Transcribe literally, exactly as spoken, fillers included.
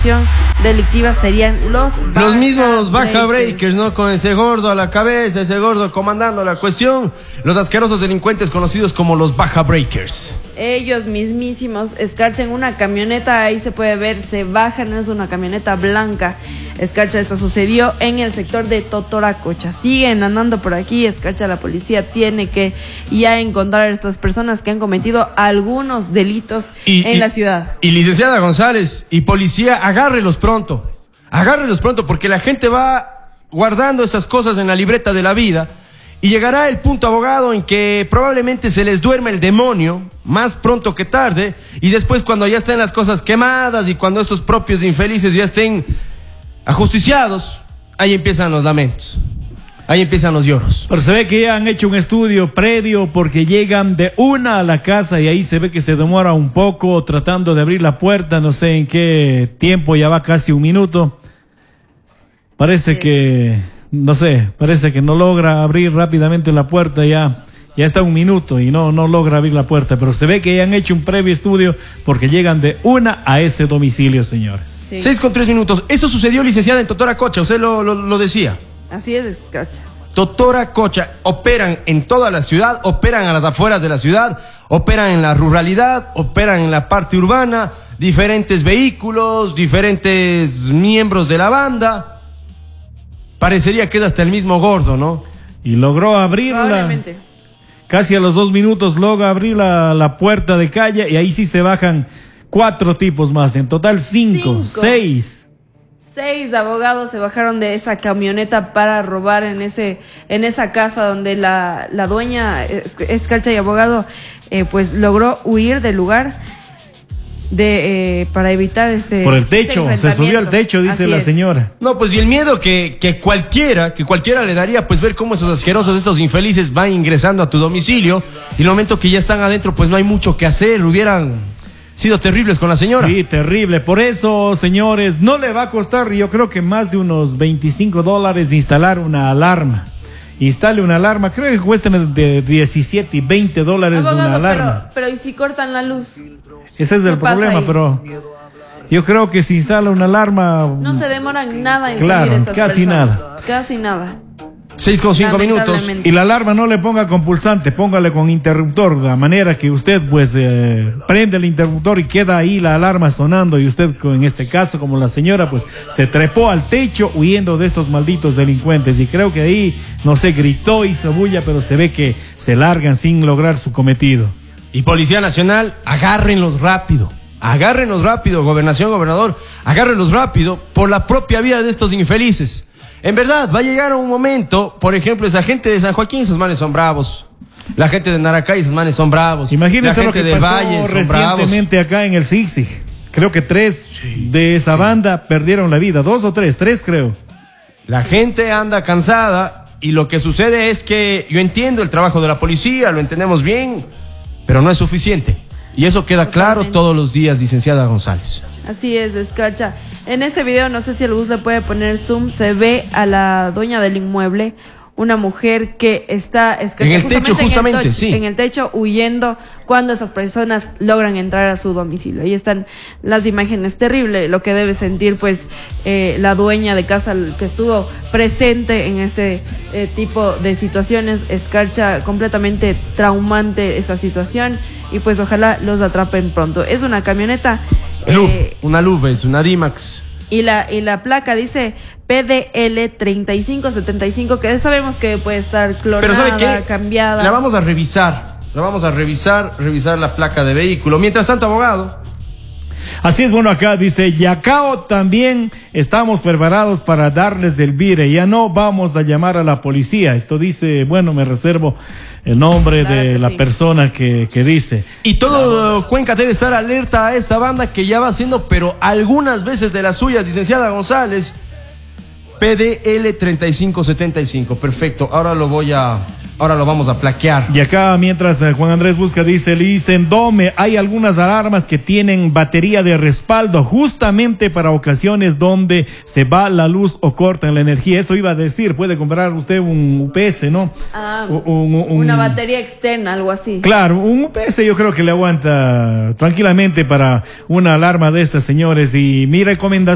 organización delictiva serían los Los mismos baja breakers, ¿no? Con ese gordo a la cabeza, ese gordo comandando la cuestión. Los asquerosos delincuentes conocidos como los baja breakers. Ellos mismísimos escarchan una camioneta, ahí se puede ver, se bajan, es una camioneta blanca. Escarcha, esto sucedió en el sector de Totoracocha. Siguen andando por aquí, escarcha, la policía tiene que ya encontrar a estas personas que han cometido algunos delitos y, en y, la ciudad. Y licenciada González y policía, agárrelos pronto, agárrelos pronto, porque la gente va guardando esas cosas en la libreta de la vida. Y llegará el punto, abogado, en que probablemente se les duerma el demonio, más pronto que tarde, y después cuando ya estén las cosas quemadas y cuando estos propios infelices ya estén ajusticiados, ahí empiezan los lamentos, ahí empiezan los lloros. Pero se ve que ya han hecho un estudio previo porque llegan de una a la casa y ahí se ve que se demora un poco tratando de abrir la puerta, no sé en qué tiempo, ya va casi un minuto. Parece sí. que... No sé, parece que no logra abrir rápidamente la puerta, ya, ya está un minuto y no, no logra abrir la puerta, pero se ve que ya han hecho un previo estudio porque llegan de una a ese domicilio, señores. Sí. Seis con tres minutos. Eso sucedió, licenciada, en Totoracocha, usted lo, lo, lo decía. Así es, Escarcha. Totoracocha, operan en toda la ciudad, operan a las afueras de la ciudad, operan en la ruralidad, operan en la parte urbana, diferentes vehículos, diferentes miembros de la banda. Parecería que era hasta el mismo gordo, ¿no? Y logró abrirla. Casi a los dos minutos logra abrir la, la puerta de calle y ahí sí se bajan cuatro tipos más. En total cinco, cinco. seis. Seis abogados se bajaron de esa camioneta para robar en ese en esa casa donde la, la dueña, escarcha y abogado, eh, pues logró huir del lugar. De, eh, para evitar este por el techo, este se subió al techo, dice Así la es. señora. No, pues y el miedo que, que cualquiera, que cualquiera le daría, pues ver cómo esos asquerosos, estos infelices van ingresando a tu domicilio y el momento que ya están adentro, pues no hay mucho que hacer, hubieran sido terribles con la señora. Sí, terrible, por eso, señores, no le va a costar, yo creo que más de unos veinticinco dólares instalar una alarma. Instale una alarma, creo que cuesta de diecisiete y veinte dólares de una alarma. Pero, pero ¿y si cortan la luz? Ese es el problema, pero yo creo que si instala una alarma... No se demoran nada en claro, salir estas casi personas. nada. Casi nada. seis con cinco minutos. Y la alarma no le ponga compulsante, póngale con interruptor, de manera que usted pues eh, prende el interruptor y queda ahí la alarma sonando y usted, en este caso, como la señora, pues se trepó al techo huyendo de estos malditos delincuentes y creo que ahí, no sé, gritó, hizo bulla, pero se ve que se largan sin lograr su cometido. Y Policía Nacional, agárrenlos rápido, agárrenlos rápido, gobernación, gobernador, agárrenlos rápido por la propia vida de estos infelices. En verdad, va a llegar un momento, por ejemplo, esa gente de San Joaquín, esos manes son bravos. La gente de Naracay, esos manes son bravos. Imagínense la gente lo que del pasó Valle, recientemente acá en el Sixi. Creo que tres sí, de esa sí. banda perdieron la vida, dos o tres, tres creo. La gente anda cansada y lo que sucede es que yo entiendo el trabajo de la policía, lo entendemos bien, pero no es suficiente. Y eso queda claro todos los días, licenciada González. Así es, Escarcha. En este video, no sé si el bus le puede poner zoom, se ve a la dueña del inmueble, una mujer que está Escarcha, en el techo, justamente, en el sí. En el techo, huyendo cuando esas personas logran entrar a su domicilio. Ahí están las imágenes, terrible lo que debe sentir pues eh, la dueña de casa que estuvo presente en este eh, tipo de situaciones. Escarcha, completamente traumante esta situación y pues ojalá los atrapen pronto. Es una camioneta... Luf, eh, una Luf, es una D-Max. Y la, y la placa dice P D L treinta y cinco setenta y cinco, que sabemos que puede estar clonada, pero ¿sabe qué? cambiada. La vamos a revisar, la vamos a revisar, revisar la placa de vehículo. Mientras tanto, abogado. Así es, bueno, acá dice, Yacao también estamos preparados para darles del vire, ya no vamos a llamar a la policía. Esto dice, bueno, me reservo el nombre claro de la sí. persona que, que dice. Y todo claro. Cuenca debe estar alerta a esta banda que ya va haciendo, pero algunas veces de las suyas, licenciada González. P D L treinta y cinco setenta y cinco, perfecto, ahora lo voy a... Ahora lo vamos a plaquear. Y acá, mientras eh, Juan Andrés busca, dice, le dicen, Dome, hay algunas alarmas que tienen batería de respaldo justamente para ocasiones donde se va la luz o cortan la energía. Eso iba a decir, puede comprar usted un U P S, ¿no? Ah, un, un, un, una batería externa, algo así. Claro, un U P S yo creo que le aguanta tranquilamente para una alarma de estas, señores. Y mi recomendación